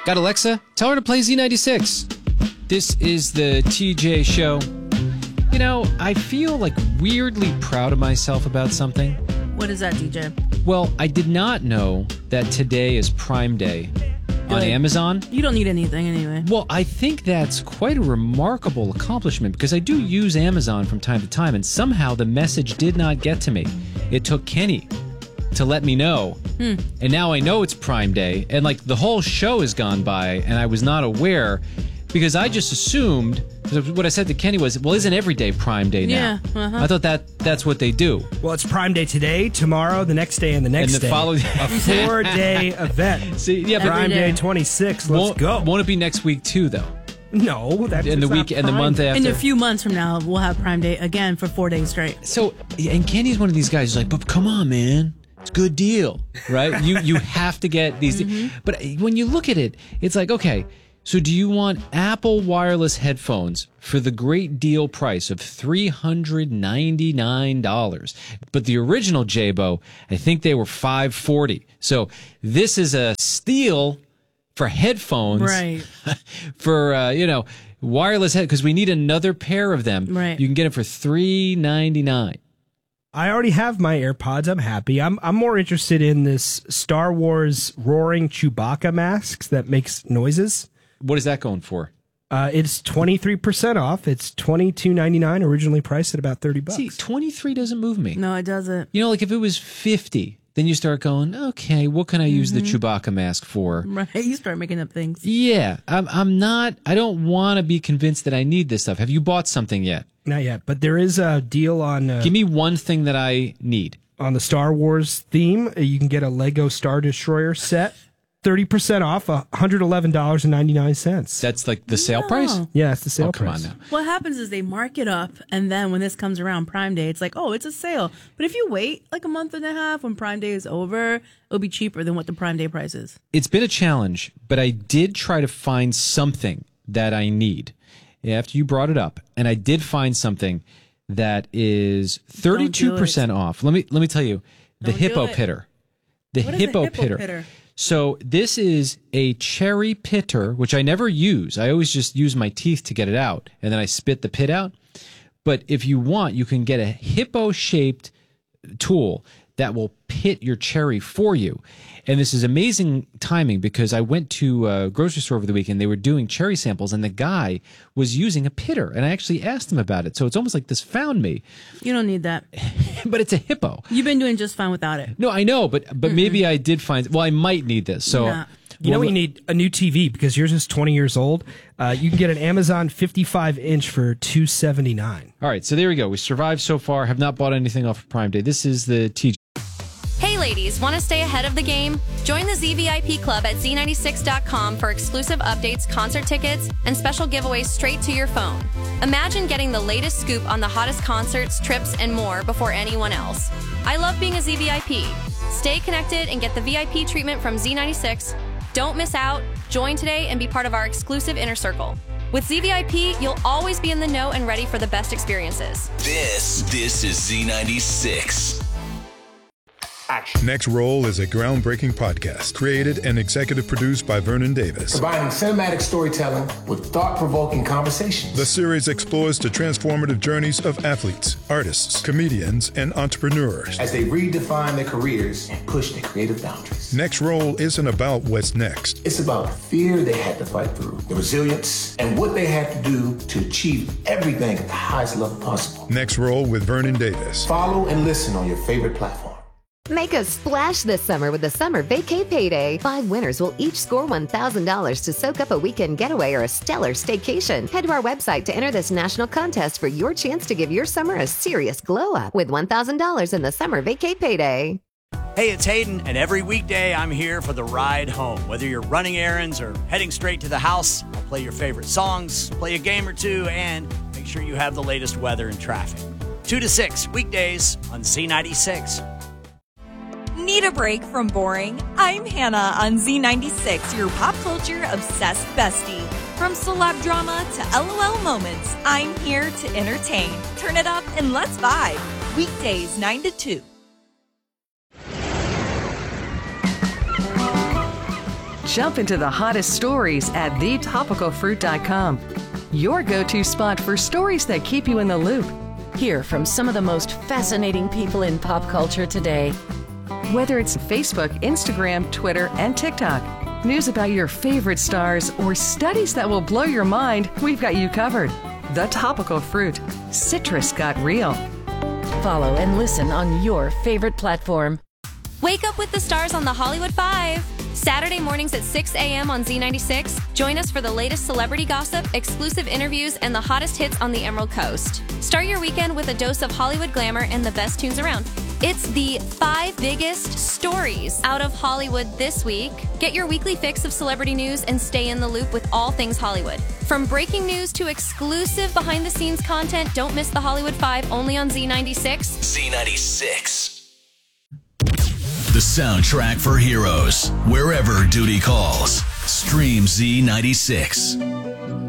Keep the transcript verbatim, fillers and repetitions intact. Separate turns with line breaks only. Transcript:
Got Alexa? Tell her to play Z ninety-six. This is the T J Show. You know, I feel like weirdly proud of myself about something.
What is that, D J?
Well, I did not know that today is Prime Day on
Good.
Amazon.
You don't need anything anyway.
Well, I think that's quite a remarkable accomplishment because I do use Amazon from time to time, and somehow the message did not get to me. It took Kenny to let me know, hmm. and now I know it's Prime Day, and like the whole show has gone by, and I was not aware because I just assumed. What I said to Kenny was, well, isn't every day Prime Day now?
Yeah, uh-huh.
I thought that that's what they do.
Well, it's Prime Day today, tomorrow, the next day, and the next
and the
day.
Following-
a four-day event.
See, yeah, but
Prime Day twenty-six. Let's
won't,
go.
Won't it be next week too, though?
No, that's
in the week and the month after.
In a few months from now, we'll have Prime Day again for four days straight.
So, and Kenny's one of these guys who's like, but come on, man. It's a good deal, right? you you have to get these. Mm-hmm. But when you look at it, it's like, okay, so do you want Apple wireless headphones for the great deal price of three hundred ninety-nine dollars? But the original Jabo, I think they were five hundred forty dollars. So this is a steal for headphones.
Right.
for, uh, you know, wireless head, because we need another pair of them.
Right.
You can get them for three hundred ninety-nine dollars.
I already have my AirPods. I'm happy. I'm I'm more interested in this Star Wars roaring Chewbacca masks that makes noises.
What is that going for?
Uh, it's twenty-three percent off. It's twenty-two ninety-nine, originally priced at about thirty bucks.
See, twenty-three doesn't move me.
No, it doesn't.
You know, like if it was fifty, then you start going, okay, what can I use
Mm-hmm.
the Chewbacca mask for?
Right, you start making up things.
Yeah, I'm, I'm not, I don't want to be convinced that I need this stuff. Have you bought something yet?
Not yet, but there is a deal on... Uh,
Give me one thing that I need.
On the Star Wars theme, uh, you can get a Lego Star Destroyer set. thirty percent off, one hundred eleven dollars and ninety-nine cents.
That's like the sale
No.
price?
Yeah, that's the sale
oh, come
price.
on now.
What happens is they mark it up, and then when this comes around Prime Day, it's like, oh, it's a sale. But if you wait like a month and a half when Prime Day is over, it'll be cheaper than what the Prime Day price is.
It's been a challenge, but I did try to find something that I need after you brought it up, and I did find something that is thirty-two percent off. Let me let me tell you, the
Don't do
Hippo
it.
Pitter. The
What is a
Hippo,
Hippo
Pitter.
Pitter?
So this is a cherry pitter, which I never use. I always just use my teeth to get it out, and then I spit the pit out. But if you want, you can get a hippo-shaped tool that will pit your cherry for you. And this is amazing timing because I went to a grocery store over the weekend. They were doing cherry samples, and the guy was using a pitter. And I actually asked him about it. So it's almost like this found me.
You don't need that.
But it's a hippo.
You've been doing just fine without it.
No, I know, but but
Mm-mm.
maybe I did find. Well, I might need this. So
Nah.
You know, we need a new T V because yours is twenty years old. Uh, you can get an Amazon fifty-five inch for two hundred seventy-nine dollars.
All right, so there we go. We survived so far. Have not bought anything off of Prime Day. This is the T J.
Hey ladies, want to stay ahead of the game? Join the Z V I P Club at Z ninety-six dot com for exclusive updates, concert tickets, and special giveaways straight to your phone. Imagine getting the latest scoop on the hottest concerts, trips, and more before anyone else. I love being a Z V I P. Stay connected and get the V I P treatment from Z ninety-six. Don't miss out. Join today and be part of our exclusive inner circle. With Z V I P, you'll always be in the know and ready for the best experiences.
This, this is Z ninety-six.
Action. Next Roll is a groundbreaking podcast created and executive produced by Vernon Davis.
Combining cinematic storytelling with thought-provoking conversations.
The series explores the transformative journeys of athletes, artists, comedians, and entrepreneurs
as they redefine their careers and push their creative boundaries.
Next Roll isn't about what's next.
It's about the fear they had to fight through, the resilience, and what they had to do to achieve everything at the highest level possible.
Next Roll with Vernon Davis.
Follow and listen on your favorite platform.
Make a splash this summer with the Summer Vacay Payday. Five winners will each score one thousand dollars to soak up a weekend getaway or a stellar staycation. Head to our website to enter this national contest for your chance to give your summer a serious glow-up with one thousand dollars in the Summer Vacay Payday.
Hey, it's Hayden, and every weekday I'm here for the ride home. Whether you're running errands or heading straight to the house, I'll play your favorite songs, play a game or two, and make sure you have the latest weather and traffic. two to six, weekdays on Z ninety-six.
Need a break from boring? I'm Hannah on Z ninety-six, your pop culture obsessed bestie. From celeb drama to LOL moments, I'm here to entertain. Turn it up and let's vibe. Weekdays nine to two.
Jump into the hottest stories at the topical fruit dot com. Your go-to spot for stories that keep you in the loop.
Hear from some of the most fascinating people in pop culture today.
Whether it's Facebook, Instagram, Twitter, and TikTok, news about your favorite stars, or studies that will blow your mind, we've got you covered. The Topical Fruit. Citrus got real.
Follow and listen on your favorite platform.
Wake up with the stars on the Hollywood Five. Saturday mornings at six a.m. on Z ninety-six. Join us for the latest celebrity gossip, exclusive interviews, and the hottest hits on the Emerald Coast. Start your weekend with a dose of Hollywood glamour and the best tunes around. It's the five biggest stories out of Hollywood this week. Get your weekly fix of celebrity news and stay in the loop with all things Hollywood. From breaking news to exclusive behind-the-scenes content, don't miss the Hollywood Five only on Z ninety-six.
Z ninety-six. The soundtrack for heroes. Wherever duty calls. Stream Z ninety-six.